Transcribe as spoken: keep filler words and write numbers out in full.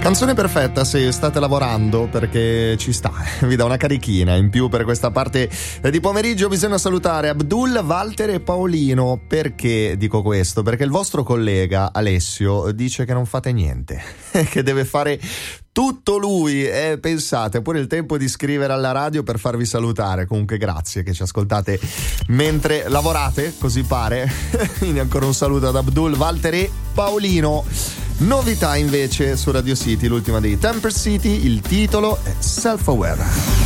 Canzone perfetta se state lavorando, perché ci sta, vi dà una carichina in più per questa parte di pomeriggio. Bisogna salutare Abdul, Walter e Paolino. Perché dico questo? Perché il vostro collega Alessio dice che non fate niente, che deve fare tutto lui, e pensate, pure il tempo di scrivere alla radio per farvi salutare. Comunque grazie che ci ascoltate mentre lavorate, così pare. Quindi ancora un saluto ad Abdul, Walter e Paolino. Novità invece su Radio City, l'ultima dei Temper City, il titolo è Self Aware.